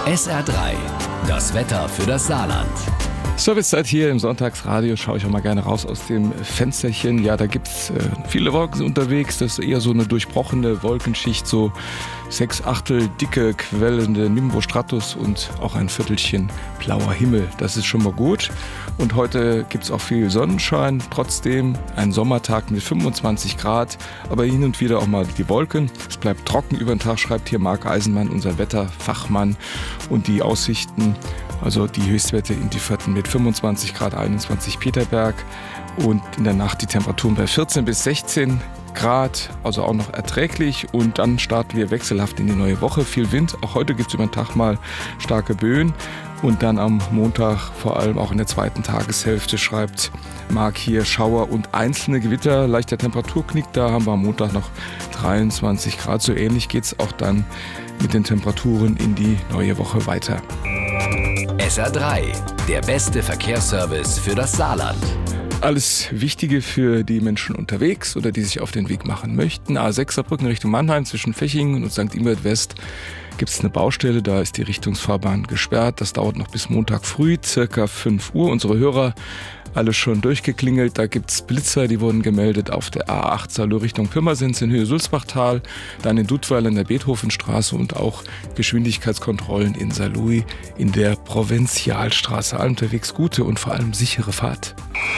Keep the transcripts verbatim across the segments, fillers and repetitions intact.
S R drei, das Wetter für das Saarland. Servicezeit hier im Sonntagsradio, schaue ich auch mal gerne raus aus dem Fensterchen. Ja, da gibt es äh, viele Wolken unterwegs, das ist eher so eine durchbrochene Wolkenschicht, so sechs Achtel dicke, quellende Nimbostratus und auch ein Viertelchen blauer Himmel. Das ist schon mal gut. Und heute gibt es auch viel Sonnenschein, trotzdem ein Sommertag mit fünfundzwanzig Grad, aber hin und wieder auch mal die Wolken. Es bleibt trocken über den Tag, schreibt hier Marc Eisenmann, unser Wetterfachmann. Und die Aussichten, also die Höchstwerte in die Vierten mit fünfundzwanzig Grad, einundzwanzig Peterberg und in der Nacht die Temperaturen bei vierzehn bis sechzehn Grad, also auch noch erträglich, und dann starten wir wechselhaft in die neue Woche. Viel Wind, auch heute gibt es über den Tag mal starke Böen und dann am Montag, vor allem auch in der zweiten Tageshälfte, schreibt Marc hier, Schauer und einzelne Gewitter, leichter Temperaturknick, da haben wir am Montag noch dreiundzwanzig Grad, so ähnlich geht es auch dann mit den Temperaturen in die neue Woche weiter. S R drei, der beste Verkehrsservice für das Saarland. Alles Wichtige für die Menschen unterwegs oder die sich auf den Weg machen möchten. A sechs Saarbrücken Richtung Mannheim zwischen Fechingen und Sankt Ingbert West gibt es eine Baustelle, da ist die Richtungsfahrbahn gesperrt. Das dauert noch bis Montag früh, circa fünf Uhr. Unsere Hörer alle schon durchgeklingelt. Da gibt es Blitzer, die wurden gemeldet auf der A acht Saarlouis Richtung Pirmasens in Höhe Sulzbachtal, dann in Dudweiler an der Beethovenstraße und auch Geschwindigkeitskontrollen in Saarlouis in der Provinzialstraße. Allen unterwegs gute und vor allem sichere Fahrt.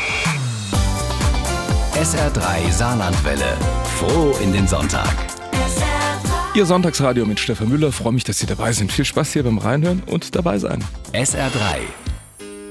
S R drei Saarlandwelle. Froh in den Sonntag. Ihr Sonntagsradio mit Stefan Müller. Freue mich, dass Sie dabei sind. Viel Spaß hier beim Reinhören und dabei sein. S R drei,